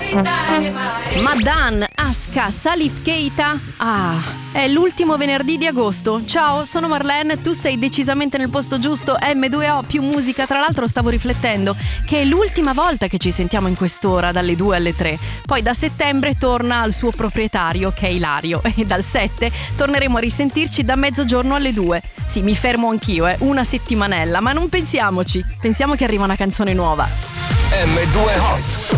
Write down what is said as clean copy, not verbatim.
Madan, Aska, Salif Keita. È l'ultimo venerdì di agosto. Ciao, sono Marlene, tu sei decisamente nel posto giusto. M2O più musica. Tra l'altro stavo riflettendo che è l'ultima volta che ci sentiamo in quest'ora, dalle 2 alle 3. Poi da settembre torna al suo proprietario, che è Ilario, e dal 7 torneremo a risentirci da mezzogiorno alle 2. Sì, mi fermo anch'io, una settimanella, ma non pensiamoci. Pensiamo che arriva una canzone nuova. M2 Hot.